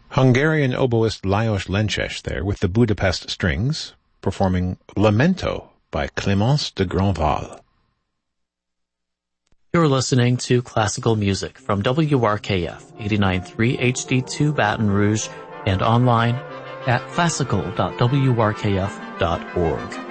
Hungarian oboist Lajos Lences there with the Budapest Strings, performing Lamento by Clémence de Grandval. You're listening to classical music from WRKF 89.3 HD2 Baton Rouge and online at classical.wrkf.org.